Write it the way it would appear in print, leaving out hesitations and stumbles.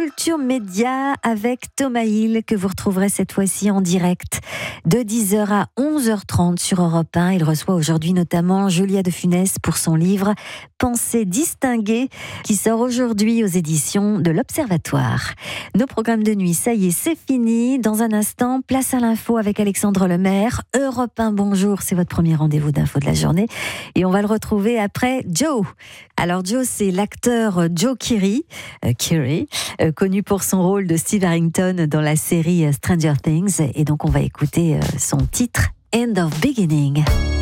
Culture Média avec Thomas Hill que vous retrouverez cette fois-ci en direct de 10h à 11h30 sur Europe 1. Il reçoit aujourd'hui notamment Julia de Funès pour son livre Pensée distinguée qui sort aujourd'hui aux éditions de l'Observatoire. Nos programmes de nuit, ça y est, c'est fini. Dans un instant, place à l'info avec Alexandre Lemaire. Europe 1, bonjour, c'est votre premier rendez-vous d'info de la journée. Et on va le retrouver après Joe. Alors Joe, c'est l'acteur Joe Keery, connu pour son rôle de Steve Harrington dans la série Stranger Things. Et donc on va écouter son titre End of Beginning.